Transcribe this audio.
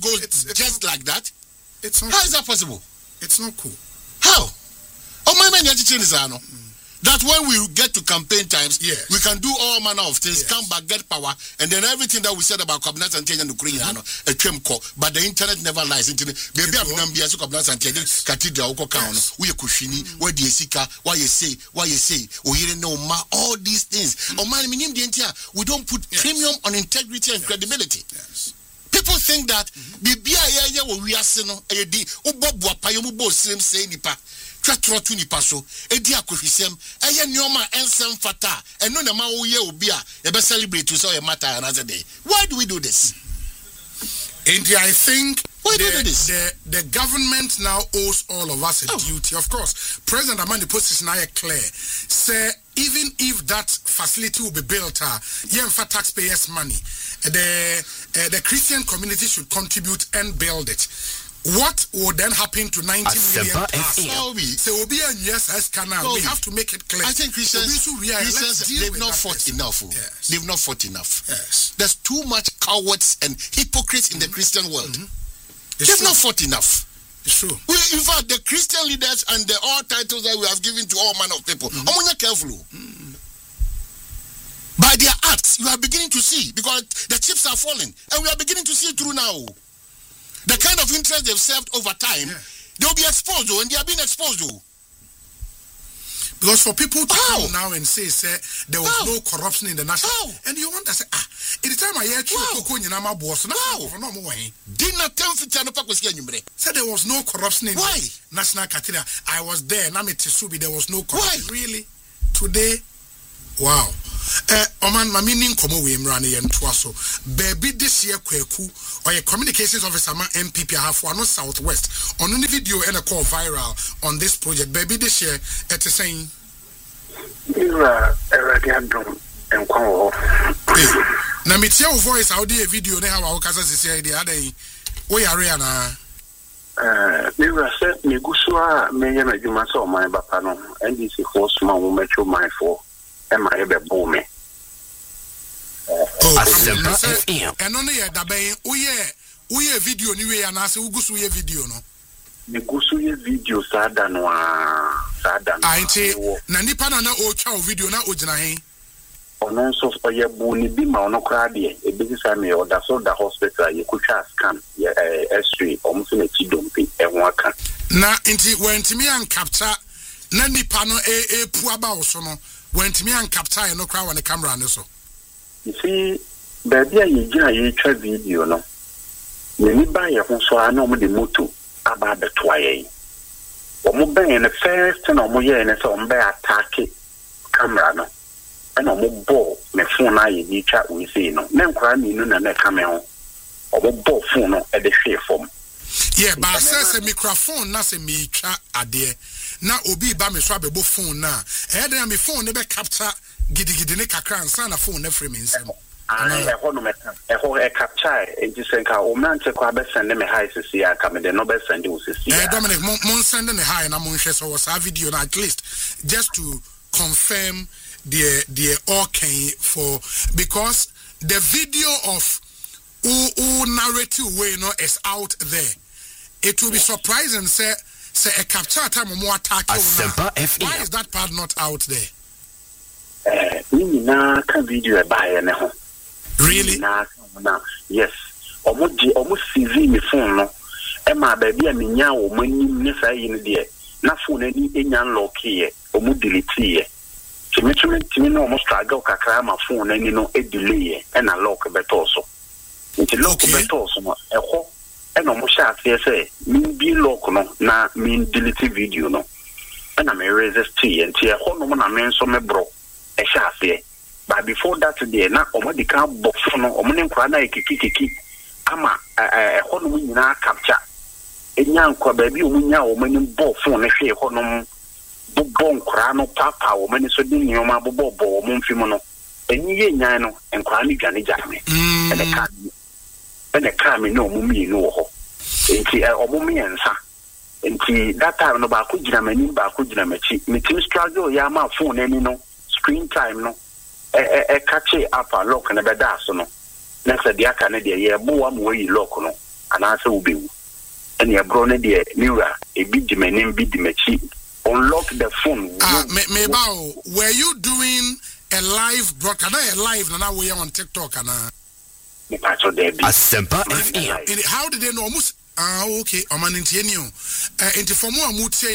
go just like that? It's not. How is that possible? It's not cool. How? Oh, my man, that when we get to campaign times, yes, we can do all manner of things, come back, get power, and then everything that we said about Kabinat and Kenya and Ukraine, but the internet never lies. Maybe I'm going to be a Kabinat and Kenya Cathedral, we are Kushini, where the Sika, why you say, or you know, all these things. Oh, man, we don't put premium on integrity and credibility. Yes. People think that BBI we are saying, Tratrotu ni paso, edi akofisem, eye nyoma ensem fata, eno na ma wo ye obi a ye be celebrate to say matter another day. Why do we do this? India, I think the government now owes all of us a duty. Of course, President Amani puts his now clear. Say even if that facility will be built, for taxpayers' money, the Christian community should contribute and build it. What would then happen to 90 million plus? So we have to make it clear. I think Christians they've not fought enough. Yes. They've not fought enough. Yes. There's too much cowards and hypocrites in the Christian world. They've not fought enough. It's true. In fact, the Christian leaders and the all titles that we have given to all manner of people, careful. By their acts, you are beginning to see, because the chips are falling, and we are beginning to see through now. The kind of interest they've served over time, they'll be exposed, and they are being exposed. Because for people to come now and say there was no corruption in the national, and you want to say, at the time I heard you, boss, said there was no corruption in the national cathedral. I was there, Nami Tisubi, there was no corruption. Why? Really? Today? Wow. Oman maminin komo we mrane yen twaso baby this year kweku or a communications officer ma MPP have for no southwest on the video and a call viral on this project baby this year at saying you are already done and call na metia voice audio video na how kasa sisi the other we are na we were set me gusua me ya medjuma so my papa no NDC force ma wo metro my for and my boom. And only a dabe, we video anyway, and I say, Ugusu video no. The Gusu video Sadan. I say, Nanipana o chow video na Ojana. On also for your bony bima no crabby, a business army or that's all the hospital, you could scan, S3, almost in a chidumpi, and waka. Na inti when to me and capture Nanipano a puaba or sono. When to me and capture no crowd on the camera and so. You see, baby, you try video no. When you buy a home, so I know the motto about the twaye. Or more bang the first and more year and so on by attack camera no. And no more ball, my phone I you chat we see no. Then cry me no and camera or more ball phone at the share form. Yeah, but says a microphone, not a me chat a dear. Na obi ba me so abebo phone na e dey me phone ne be capture gidigidi ne kakra nsa na phone na frame nsem e ho no meta e ho e capture e jisenka o mante kwa be send me high sisi aka me de no be send wo sisi Dominic mon send ne high na mon hwe so was a video na at least just to confirm the okay for because the video of who narrative way no is out there. It will be surprising say a capture time more attack. Why is that part not out there? Na ka video ba ya ne ho. Really? Na yes. Almost CV me phone no. E ma ba bia me nya wo manim ne sai ne de. Na phone ani enya unlock ye. Omo delete ye. Timi no almost struggle kakra ma phone ani no e delay ye. E na lock beto so. Nti lock beto so no. E ho and no musha say mean be local na mean delete video no and I may resist and tia hono na men so me bro e sha fe but before that day na omodi kan box no omne nkra na kiki ama hono mu nyina capture enya nkwa ba bi omunya omani bo phone ne hwe hono bo nkra no papa omani so di nyoma bo omfim no enyi ye nyan no nkra ni dwane jame and the car me no mummy no ho. Enti omumi ensa. Enti that time no ba ku gina mani ba ku gina machi. Me team struggle ya ma phone ani no screen time no. Catch up a lock na beda so no. Na se dia ka na dia ye bo wa mo yi lock no. anaasɛ wobɛwu ɛne ɛborɔ no deɛ mewura ebi di m'anim bi di m'akyi unlock the phone. Were you doing a live broadcast? A live na we on TikTok Asempa FM. How did they know? Okay, I'm an Into for more